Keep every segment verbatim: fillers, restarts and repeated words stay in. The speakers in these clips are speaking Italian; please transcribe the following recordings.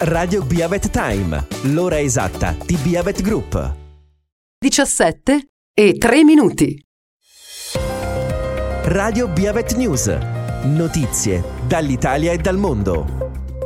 Radio Biavet Time, l'ora esatta di Biavet Group. diciassette e tre minuti. Radio Biavet News. Notizie dall'Italia e dal mondo.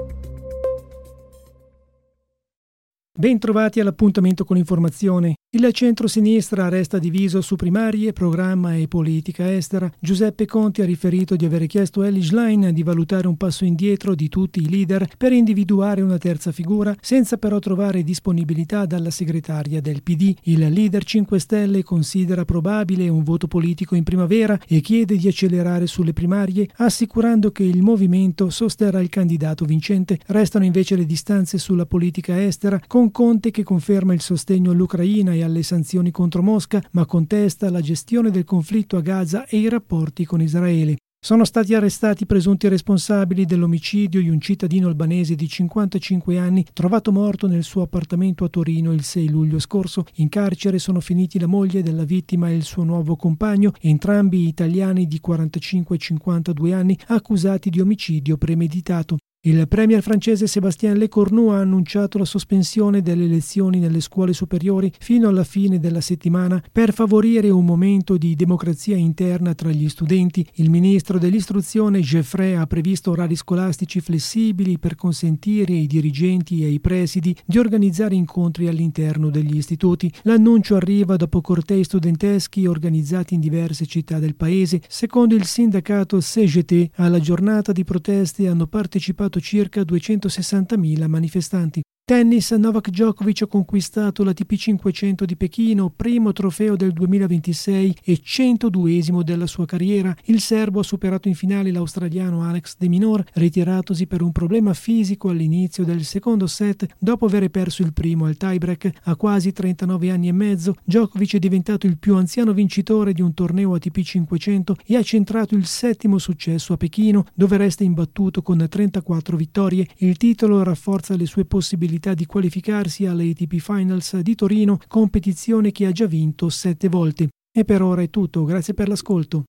Bentrovati all'appuntamento con l'informazione. Il centro-sinistra resta diviso su primarie, programma e politica estera. Giuseppe Conte ha riferito di avere chiesto a Elly Schlein di valutare un passo indietro di tutti i leader per individuare una terza figura, senza però trovare disponibilità dalla segretaria del P D. Il leader cinque Stelle considera probabile un voto politico in primavera e chiede di accelerare sulle primarie, assicurando che il movimento sosterrà il candidato vincente. Restano invece le distanze sulla politica estera, con Conte che conferma il sostegno all'Ucraina e alle sanzioni contro Mosca, ma contesta la gestione del conflitto a Gaza e i rapporti con Israele. Sono stati arrestati i presunti responsabili dell'omicidio di un cittadino albanese di cinquantacinque anni trovato morto nel suo appartamento a Torino il sei luglio scorso. In carcere sono finiti la moglie della vittima e il suo nuovo compagno, entrambi italiani di quarantacinque e cinquantadue anni, accusati di omicidio premeditato. Il premier francese Sébastien Lecornu ha annunciato la sospensione delle lezioni nelle scuole superiori fino alla fine della settimana per favorire un momento di democrazia interna tra gli studenti. Il ministro dell'istruzione Geoffrey ha previsto orari scolastici flessibili per consentire ai dirigenti e ai presidi di organizzare incontri all'interno degli istituti. L'annuncio arriva dopo cortei studenteschi organizzati in diverse città del paese. Secondo il sindacato C G T, alla giornata di proteste hanno partecipato circa duecentosessantamila manifestanti. Tennis, Novak Djokovic ha conquistato l'A T P cinquecento di Pechino, primo trofeo del duemilaventisei e centoduesimo della sua carriera. Il serbo ha superato in finale l'australiano Alex de Minaur, ritiratosi per un problema fisico all'inizio del secondo set dopo aver perso il primo al tiebreak. A quasi trentanove anni e mezzo, Djokovic è diventato il più anziano vincitore di un torneo A T P cinquecento e ha centrato il settimo successo a Pechino, dove resta imbattuto con trentaquattro vittorie. Il titolo rafforza le sue possibilità di qualificarsi alle A T P Finals di Torino, competizione che ha già vinto sette volte. E per ora è tutto, grazie per l'ascolto.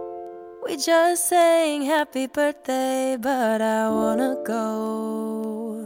We just saying happy birthday, but I wanna go.